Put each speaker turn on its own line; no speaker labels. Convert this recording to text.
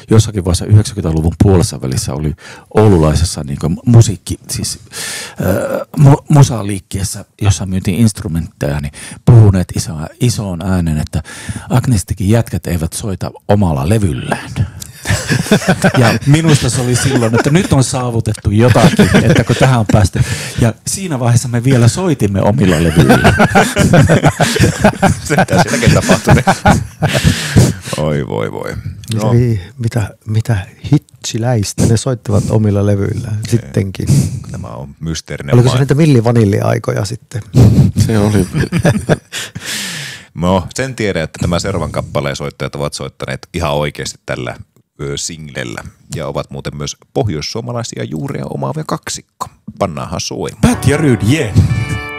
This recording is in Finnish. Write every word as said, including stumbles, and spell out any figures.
jossakin vaiheessa yhdeksänkymmentäluvun puolessa välissä oli oululaisessa niin kuin musiikki, siis äh, mu- musaliikkeessä, jossa myytiin instrumentteja, niin puhuneet iso, isoon äänen, että Agnistikin jätkät eivät soita omalla levyllään. Ja minusta se oli silloin, että nyt on saavutettu jotakin, että kun tähän on päästy. Ja siinä vaiheessa me vielä soitimme omilla levyillä.
Se mitä sielläkin tapahtui. Oi voi voi.
No. Mitä, mitä hitsiläistä ne soittivat omilla levyillään sittenkin.
Tämä on mysteerinen.
Oliko se niitä Milli Vanilli-aikoja sitten?
Se oli.
No sen tiedän, että tämä seuraavan kappaleen soittajat ovat soittaneet ihan oikeasti tällä singlellä ja ovat muuten myös pohjoissuomalaisia juuria omaavia kaksikko. Pannaanhan soimaan.
Pat ja Ryd, yeah.